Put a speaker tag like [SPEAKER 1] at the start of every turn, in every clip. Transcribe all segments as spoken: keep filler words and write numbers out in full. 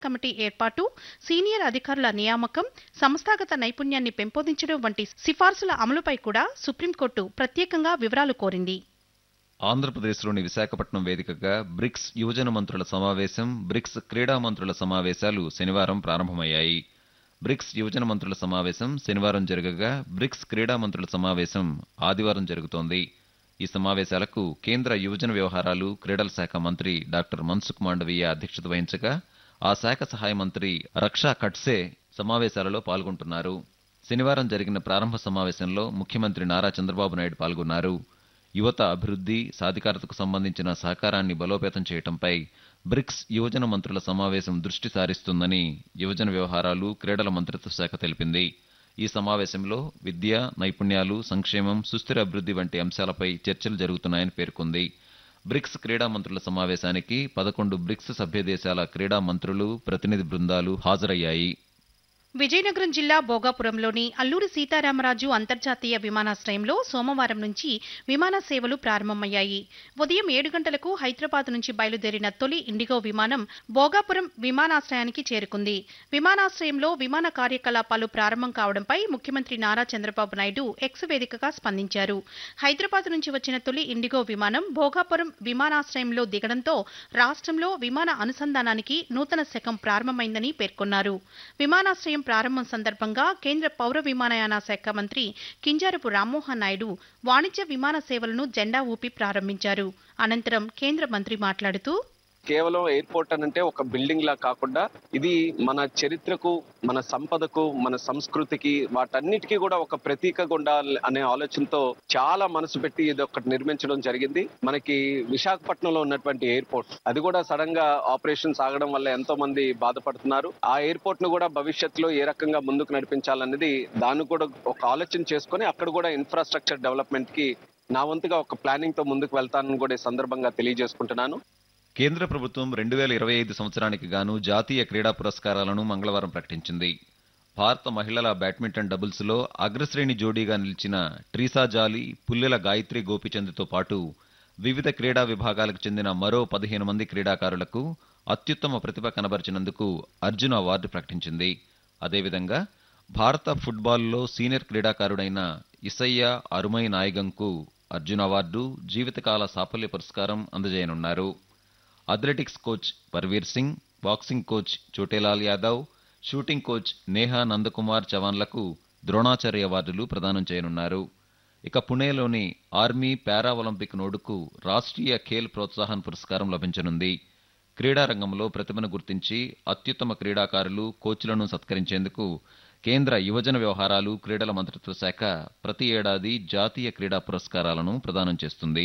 [SPEAKER 1] Committee ఏర్పాటు, senior అధికారుల నియామకం, సంస్థాగత నైపుణ్యాన్ని పెంపొందించడం వంటి సిఫార్సుల అమలుపై కూడా సుప్రీంకోర్టు ప్రత్యేకంగా వివరాలు కోరింది.
[SPEAKER 2] ఆంధ్రప్రదేశ్లోని విశాఖపట్నం వేదికగా బ్రిక్స్ యువజన మంత్రుల సమావేశం, బ్రిక్స్ క్రీడా మంత్రుల సమావేశాలు శనివారం ప్రారంభమయ్యాయి. బ్రిక్స్ యువజన మంత్రుల సమావేశం శనివారం జరగగా బ్రిక్స్ క్రీడా మంత్రుల సమావేశం ఆదివారం జరుగుతోంది. ఈ సమావేశాలకు కేంద్ర యువజన వ్యవహారాలు, క్రీడల శాఖ మంత్రి డాక్టర్ మన్సుఖ్ మాండవీయ అధ్యక్షత వహించగా ఆ శాఖ సహాయ మంత్రి రక్షా ఖడ్సే సమావేశాలలో పాల్గొంటున్నారు. శనివారం జరిగిన ప్రారంభ సమావేశంలో ముఖ్యమంత్రి నారా చంద్రబాబు నాయుడు పాల్గొన్నారు. యువత అభివృద్ధి, సాధికారతకు సంబంధించిన సహకారాన్ని బలోపేతం చేయడంపై బ్రిక్స్ యువజన మంత్రుల సమావేశం దృష్టి సారిస్తుందని యువజన వ్యవహారాలు, క్రీడల మంత్రిత్వ శాఖ తెలిపింది. ఈ సమావేశంలో విద్య, నైపుణ్యాలు, సంక్షేమం, సుస్థిర అభివృద్ధి వంటి అంశాలపై చర్చలు జరుగుతున్నాయని పేర్కొంది. బ్రిక్స్ క్రీడా మంత్రుల సమావేశానికి పదకొండు బ్రిక్స్ సభ్య దేశాల క్రీడా మంత్రులు, ప్రతినిధి బృందాలు హాజరయ్యాయి.
[SPEAKER 1] విజయనగరం జిల్లా భోగాపురంలోని అల్లూరి సీతారామరాజు అంతర్జాతీయ విమానాశ్రయంలో సోమవారం నుంచి విమాన సేవలు ప్రారంభమయ్యాయి. ఉదయం ఏడు గంటలకు హైదరాబాద్ నుంచి బయలుదేరిన తొలి ఇండిగో విమానం భోగాపురం విమానాశ్రయానికి చేరుకుంది. విమానాశ్రయంలో విమాన కార్యకలాపాలు ప్రారంభం కావడంపై ముఖ్యమంత్రి నారా చంద్రబాబు నాయుడు ఎక్స్ వేదికగా స్పందించారు. హైదరాబాద్ నుంచి వచ్చిన తొలి ఇండిగో విమానం భోగాపురం విమానాశ్రయంలో దిగడంతో రాష్ట్రంలో విమాన అనుసంధానానికి నూతన శకం ప్రారంభమైందని పేర్కొన్నారు. విమానాశ్రయం ప్రారంభం సందర్భంగా కేంద్ర పౌర విమానయాన శాఖ మంత్రి కింజారపు రామ్మోహన్ నాయుడు వాణిజ్య విమాన సేవలను జెండా ఊపి ప్రారంభించారు. అనంతరం కేంద్ర మంత్రి మాట్లాడుతూ,
[SPEAKER 3] కేవలం ఎయిర్పోర్ట్ అనంటే ఒక బిల్డింగ్ లా కాకుండా ఇది మన చరిత్రకు, మన సంపదకు, మన సంస్కృతికి, వాటన్నిటికీ కూడా ఒక ప్రతీకగా ఉండాలి అనే ఆలోచనతో చాలా మనసు పెట్టి ఇది ఒకటి నిర్మించడం జరిగింది. మనకి విశాఖపట్నంలో ఉన్నటువంటి ఎయిర్పోర్ట్ అది కూడా సడన్ గా ఆపరేషన్ సాగడం వల్ల ఎంతో మంది బాధపడుతున్నారు. ఆ ఎయిర్పోర్ట్ ను కూడా భవిష్యత్తులో ఏ రకంగా ముందుకు నడిపించాలనేది దాన్ని కూడా ఒక ఆలోచన చేసుకుని అక్కడ కూడా ఇన్ఫ్రాస్ట్రక్చర్ డెవలప్మెంట్ కి నా వంతుగా ఒక ప్లానింగ్ తో ముందుకు వెళ్తానని కూడా ఈ సందర్భంగా తెలియజేసుకుంటున్నాను.
[SPEAKER 2] కేంద్ర ప్రభుత్వం రెండు వేల ఇరవై ఐదు సంవత్సరానికి గాను జాతీయ క్రీడా పురస్కారాలను మంగళవారం ప్రకటించింది. భారత మహిళల బ్యాడ్మింటన్ డబుల్స్లో అగ్రశ్రేణి జోడీగా నిలిచిన ట్రీసా జాలీ, పుల్లెల గాయత్రి గోపిచంద్తో పాటు వివిధ క్రీడా విభాగాలకు చెందిన మరో పదిహేను మంది క్రీడాకారులకు అత్యుత్తమ ప్రతిభ కనబరిచినందుకు అర్జున అవార్డు ప్రకటించింది. అదేవిధంగా భారత ఫుట్బాల్లో సీనియర్ క్రీడాకారుడైన ఇసయ్య అరుమై నాయగంకు అర్జున అవార్డు, జీవితకాల సాఫల్య పురస్కారం అందజేయనున్నారు. Athletics coach పర్వీర్ Singh, boxing coach Chhotelal Yadav, shooting coach Neha Nandakumar చవాన్లకు Dronacharya అవార్డులు ప్రదానం చేయనున్నారు. ఇక పుణేలోని ఆర్మీ పారా ఒలింపిక్ నోడుకు రాష్ట్రీయ ఖేల్ ప్రోత్సాహన్ పురస్కారం లభించనుంది. క్రీడారంగంలో ప్రతిభను గుర్తించి అత్యుత్తమ క్రీడాకారులు, కోచ్లను సత్కరించేందుకు కేంద్ర యువజన వ్యవహారాలు, క్రీడల మంత్రిత్వ శాఖ ప్రతి ఏడాది జాతీయ క్రీడా పురస్కారాలను ప్రదానం చేస్తుంది.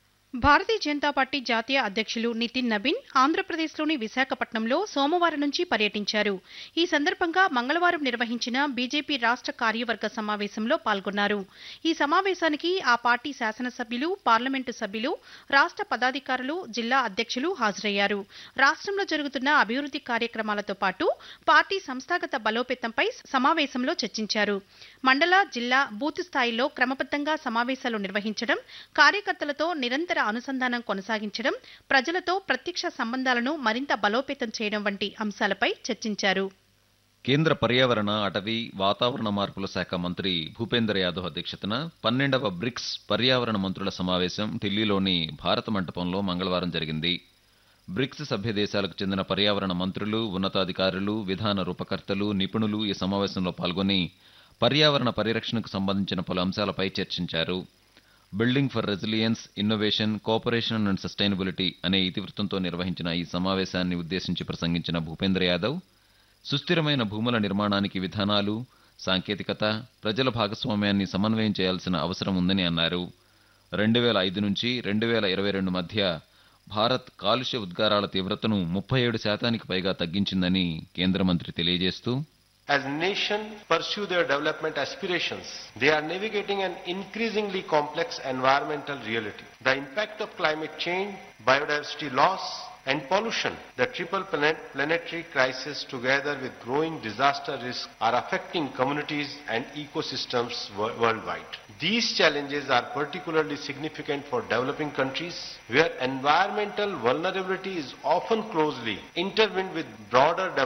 [SPEAKER 1] భారతీయ జనతా పార్టీ జాతీయ అధ్యక్షులు నితిన్ నబీన్ ఆంధ్రప్రదేశ్లోని విశాఖపట్నంలో సోమవారం నుంచి పర్యటించారు. ఈ సందర్భంగా మంగళవారం నిర్వహించిన బీజేపీ రాష్ట్ర కార్యవర్గ సమావేశంలో పాల్గొన్నారు. ఈ సమావేశానికి ఆ పార్టీ శాసనసభ్యులు, పార్లమెంటు సభ్యులు, రాష్ట్ర పదాధికారులు, జిల్లా అధ్యక్షులు హాజరయ్యారు. రాష్ట్రంలో జరుగుతున్న అభివృద్ధి కార్యక్రమాలతో పాటు పార్టీ సంస్థాగత బలోపేతంపై సమావేశంలో చర్చించారు. మండల, జిల్లా, బూత్ స్థాయిలో క్రమబద్ధంగా సమావేశాలు నిర్వహించడం, కార్యకర్తలతో నిరంతర అనుసంధానం కొనసాగించడం, ప్రజలతో ప్రత్యక్ష సంబంధాలను మరింత బలోపేతం చేయడం వంటి అంశాలపై చర్చించారు.
[SPEAKER 2] కేంద్ర పర్యావరణ, అటవీ, వాతావరణ మార్పుల శాఖ మంత్రి భూపేందర్ యాదవ్ అధ్యక్షతన పన్నెండవ బ్రిక్స్ పర్యావరణ మంత్రుల సమావేశం ఢిల్లీలోని భారత మంటపంలో మంగళవారం జరిగింది. బ్రిక్స్ సభ్య దేశాలకు చెందిన పర్యావరణ మంత్రులు, ఉన్నతాధికారులు, విధాన రూపకర్తలు, నిపుణులు ఈ సమావేశంలో పాల్గొని పర్యావరణ పరిరక్షణకు సంబంధించిన పలు అంశాలపై చర్చించారు. Building for resilience, innovation, cooperation and sustainability అనే ఇతివృత్తంతో నిర్వహించిన ఈ సమావేశాన్ని ఉద్దేశించి ప్రసంగించిన భూపేంద్ర యాదవ్ సుస్థిరమైన భూముల నిర్మాణానికి విధానాలు, సాంకేతికత, ప్రజల భాగస్వామ్యాన్ని సమన్వయం చేయాల్సిన అవసరం ఉందని అన్నారు. రెండు వేల ఐదు నుంచి రెండు వేల ఇరవై రెండు మధ్య భారత్ కాలుష్య ఉద్గారాల తీవ్రతను ముప్పై ఏడు శాతానికి పైగా తగ్గించిందని కేంద్ర మంత్రి తెలియజేస్తూ,
[SPEAKER 4] As nations pursue their development aspirations, they are navigating an increasingly complex environmental reality. The impact of climate change, biodiversity loss, and pollution. The triple planet planetary crisis together with growing disaster risk are affecting communities and ecosystems wo- worldwide. These challenges are particularly significant for developing countries where environmental vulnerability is often closely intertwined with broader development